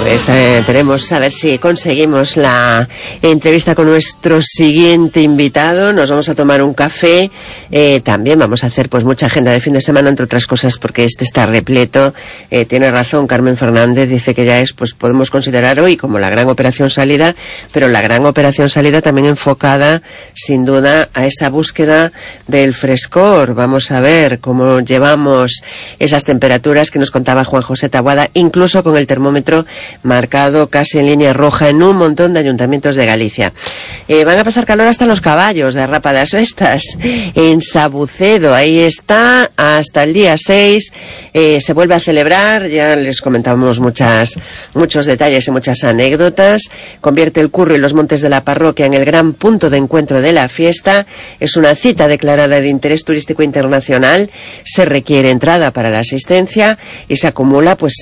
Pues tenemos a ver si conseguimos la entrevista con nuestro siguiente invitado. Nos vamos a tomar un café. También vamos a hacer pues mucha agenda de fin de semana, entre otras cosas, porque este está repleto. Tiene razón Carmen Fernández, dice que ya es, pues podemos considerar hoy como la gran operación salida, pero la gran operación salida también enfocada, sin duda, a esa búsqueda del frescor. Vamos a ver cómo llevamos esas temperaturas que nos contaba Juan José Taboada, incluso con el termómetro marcado casi en línea roja en un montón de ayuntamientos de Galicia. Van a pasar calor hasta los caballos de Rapa das Vestas, en Sabucedo. Ahí está hasta el día 6. Se vuelve a celebrar, ya les comentamos muchos detalles y muchas anécdotas. Convierte el Curro y los montes de la parroquia en el gran punto de encuentro de la fiesta. Es una cita declarada de interés turístico internacional. Se requiere entrada para la asistencia y se acumula, pues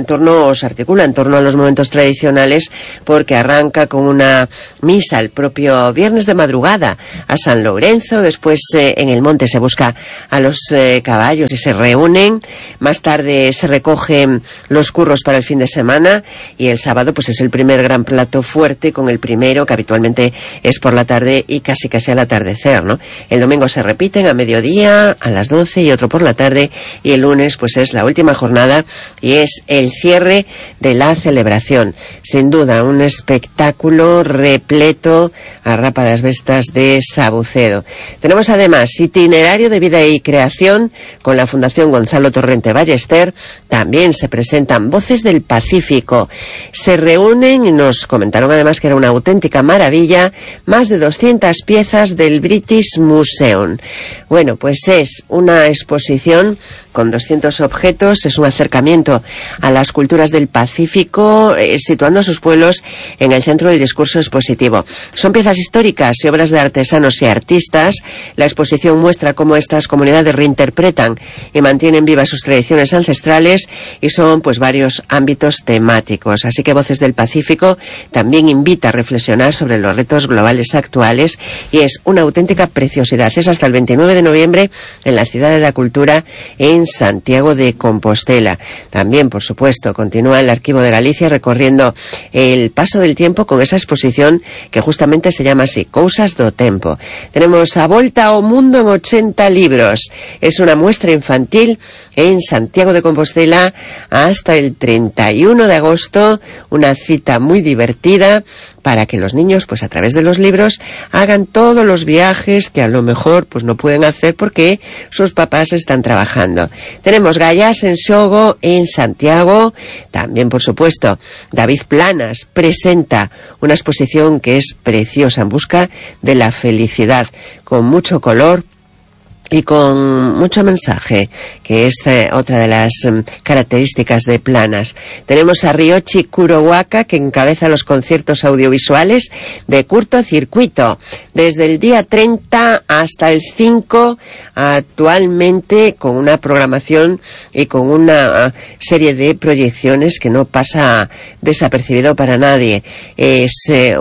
se articula en torno a los momentos tradicionales, porque arranca con una misa el propio viernes de madrugada a San Lorenzo. Después en el monte se busca a los caballos y se reúnen. Más tarde se recogen los curros para el fin de semana, y el sábado pues es el primer gran plato fuerte, con el primero que habitualmente es por la tarde y casi al atardecer, ¿no? El domingo se repiten a mediodía, a las 12, y otro por la tarde, y el lunes pues es la última jornada y es el cierre de la celebración. Sin duda un espectáculo repleto a Rapa das Vestas de Sabucedo. Tenemos además itinerario de vida y creación con la Fundación Gonzalo Torrente Ballester. También se presentan Voces del Pacífico. Se reúnen, y nos comentaron además que era una auténtica maravilla, más de 200 piezas del British Museum. Bueno, pues es una exposición con 200 objetos, es un acercamiento a las culturas del Pacífico, situando a sus pueblos en el centro del discurso expositivo. Son piezas históricas y obras de artesanos y artistas. La exposición muestra cómo estas comunidades reinterpretan y mantienen vivas sus tradiciones ancestrales, y son pues varios ámbitos temáticos. Así que Voces del Pacífico también invita a reflexionar sobre los retos globales actuales, y es una auténtica preciosidad. Es hasta el 29 de noviembre en la Ciudad de la Cultura, en Santiago de Compostela. También, por supuesto, continúa el Arquivo de Galicia recorriendo el paso del tiempo con esa exposición que justamente se llama así, Cousas do Tempo. Tenemos A Volta ao Mundo en 80 libros. Es una muestra infantil en Santiago de Compostela hasta el 31 de agosto, una cita muy divertida para que los niños, pues a través de los libros, hagan todos los viajes que a lo mejor pues no pueden hacer porque sus papás están trabajando. Tenemos Gaiás en Xogo, en Santiago. También, por supuesto, David Planas presenta una exposición que es preciosa, En busca de la felicidad, con mucho color y con mucho mensaje, que es otra de las características de Planas. Tenemos a Ryochi Kurohaka, que encabeza los conciertos audiovisuales de Curto Circuito, desde el día 30 hasta el 5, actualmente con una programación y con una serie de proyecciones que no pasa desapercibido para nadie. Es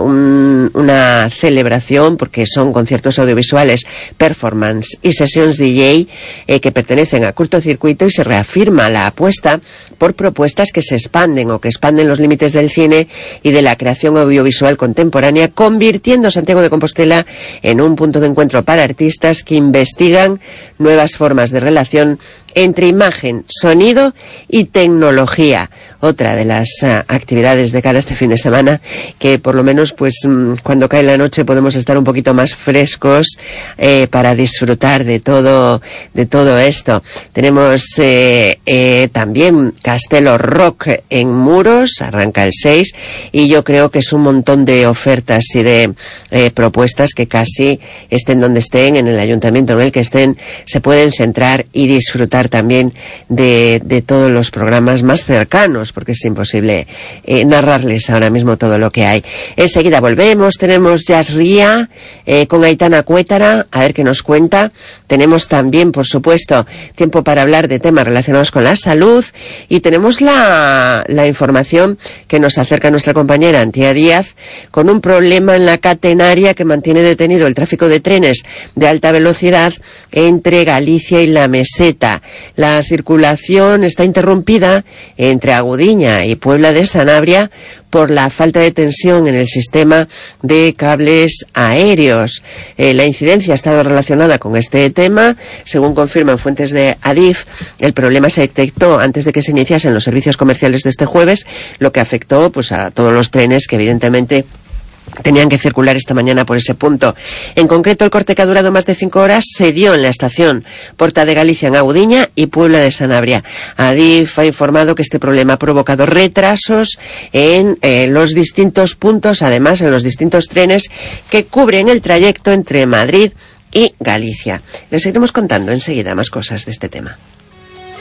una celebración, porque son conciertos audiovisuales, performance y sesiones DJ que pertenecen a Curto Circuito, y se reafirma la apuesta por propuestas que se expanden o que expanden los límites del cine y de la creación audiovisual contemporánea, convirtiendo Santiago de Compostela en un punto de encuentro para artistas que investigan nuevas formas de relación entre imagen, sonido y tecnología. Otra de las actividades de cara a este fin de semana, que por lo menos pues cuando cae la noche podemos estar un poquito más frescos para disfrutar de todo esto. Tenemos también Castelo Rock en Muros, arranca el 6, y yo creo que es un montón de ofertas y de propuestas que casi estén donde estén, en el ayuntamiento en el que estén, se pueden centrar y disfrutar también de todos los programas más cercanos, porque es imposible narrarles ahora mismo todo lo que hay. Enseguida volvemos, tenemos Jazz Ría con Aitana Cuétara, a ver qué nos cuenta. Tenemos también, por supuesto, tiempo para hablar de temas relacionados con la salud, y tenemos la información que nos acerca nuestra compañera Antía Díaz, con un problema en la catenaria que mantiene detenido el tráfico de trenes de alta velocidad entre Galicia y la Meseta. La circulación está interrumpida entre Agudeza Gudiña y Puebla de Sanabria por la falta de tensión en el sistema de cables aéreos. La incidencia ha estado relacionada con este tema. Según confirman fuentes de Adif, el problema se detectó antes de que se iniciasen los servicios comerciales de este jueves, lo que afectó pues a todos los trenes que evidentemente tenían que circular esta mañana por ese punto. En concreto, el corte que ha durado más de 5 horas se dio en la estación Porta de Galicia en Agudiña y Puebla de Sanabria. Adif ha informado que este problema ha provocado retrasos en los distintos puntos, además en los distintos trenes que cubren el trayecto entre Madrid y Galicia. Les seguiremos contando enseguida más cosas de este tema.